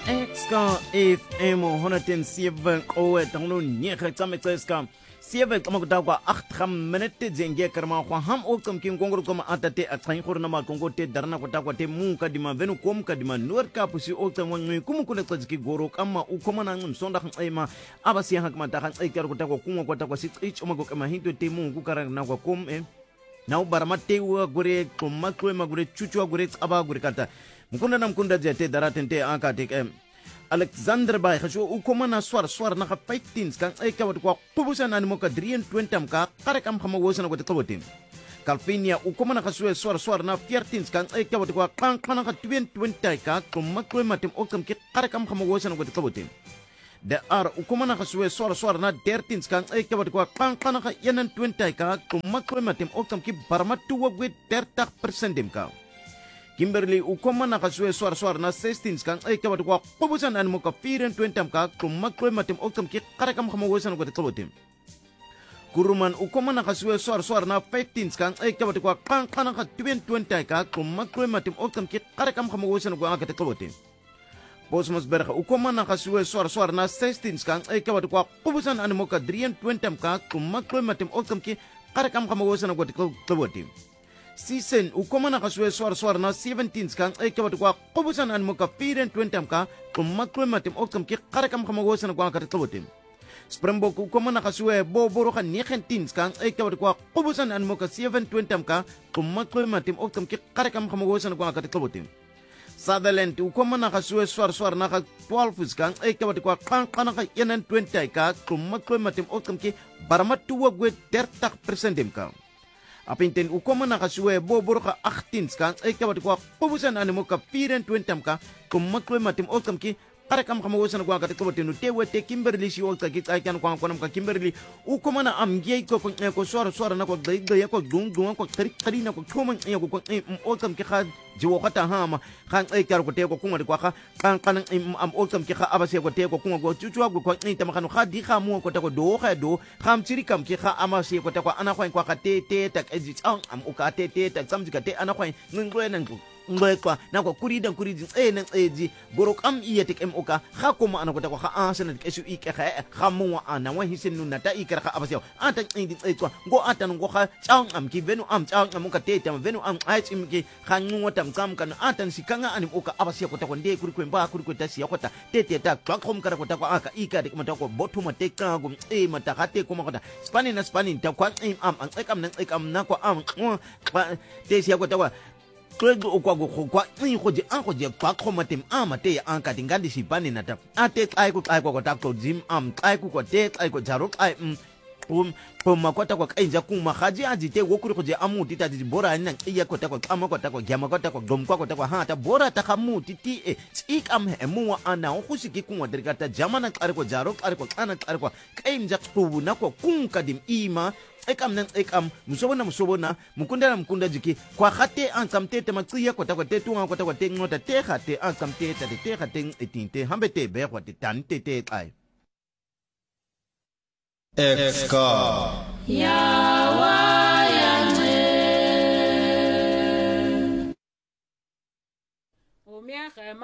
Exka FM 107 kowe tanglo nyekha tsamekseska 7 kamakutagwa 8 minute zenge karma kwa ham okam kin kongro kama atate atsain khorna ma kongo te darna kotagwa te munka dima venu kom kadima nur kapusi okam wangi kumukule tsaki goro kama ukoma na msonda ema abasi hakma ta ikar kotagwa kumwa kotagwa sit ich omago kama hinto te mungu karana kwa kom na ubaramate wa gore komakwe magure chuchu gore aba gore kata mukunda na mkunda jete daratente anka te Alexander Bay khasho ukoma na swar na ka 15 kan ay kawat kwa kubusan ani mo ka 23 ka karekam khama wosan ko tawtin Calvinia ukoma na khasho swar na 14 kan ay kawat kwa kan ka 20 ka kumakwe matim okam ki karekam khama wosan ko tawtin de ar ukoma na khasho swar na 13 kan ay kawat kwa kan ka 20 ka kumakwe matim okam ki barmatu wa 30% ka Kimberly ukoma na kaswe swar na 16 kan ay kawat kwa kubusan an mo ka 24 ka kumakwe matim okam ki karakam khamawosan ko tawtim Kuruman ukoma na kaswe swar na 15 kan ay kawat kwa kan ka 20 ka kumakwe matim okam ki karakam khamawosan ko aga tawtim Bosmosberg ukoma na kaswe swar na 16 kan ay kawat kwa kubusan an mo ka 23 ka kumakwe matim okam ki karakam khamawosan ko tawtim Season ukoma na kaswe swar na 17 kan ay kawat kwa kubusan an mo ka 24 ka kumakwe matim okam ki karakam khamawosan ko aga tawtim Springbok ukoma na kaswe boboro ka 19 kan ay kawat kwa kubusan an mo ka 720 ka kumakwe matim okam ki karakam khamawosan ko aga tawtim Sutherland ukoma na kaswe swar na ka 12 kan ay kawat kwa kan ka 20 ka kumakwe matim okam ki baramatu wa 30% ka Apinten ukoma na kaswe boboro ka 18 kan ay kawat kwa kubusan an mo ka 24 ka kumakwe matim okam ki karakam khamawosan ko aga tawtin tewe te Kimberly si olta ki ay kan kwa ka Kimberly ukoma na amgey ko swar na ko gaya ko dung ko tari na ko choman ay ko okam ki khad jiwo kata hama kan ay kar ko te ko kuma ko kan am okam ki kha abase ko te ko kuma go chuchu ko ni tama kan khadi kha mu ko ta ko do kham chiri kam ki kha amase ko ta ko ana ko ka te tak eji am uka te tak samji ka te ana ko ngwe nan ngwekwa na kwa kuridan nan eji borok am iya tek em oka kha kuma ana ko ta ko kha asana ke su ike kha mu ana wa hisen nuna ta ikar kha abase ata indi etwa go ata ngo kha chang am ki venu am chang am ka te tam venu am ai chim ki kha ngo tam kam kan ata sikanga anim oka abase ko ta ko nde kuri ko mba kuri ko ta siya ko ta te ta kwa khom kara ko ta ko aka ika dik mata ko botu mate ka go mata ka te kuma ko ta spani ta kwa am ekam na ko am te siya ko ta ko Kwego kwa ngoje angoje kwa khomatem amate anka tingandi sipani nata ate ai ko takto jim am ai ko te ai ko jaro ai makwata kwa kainja kuma khaji ajite wokuri koje amuti tati bora nan iya ko ta ko amakota ko gyamakota ko gom kwa ko ta hata bora ta khamuti ti ik am hemu ana khusiki kunwa dirgata jamana kare ko jaro kare ko kana kare ko kainja kubu na ko kun kadim ima ekam musobona mukunda jiki kwa khate ankamte te matsiya ko ta ko te tunga ko ta ko te ngota te khate ankamte te khate etinte hambete be ko te tante te ai Exka Omiya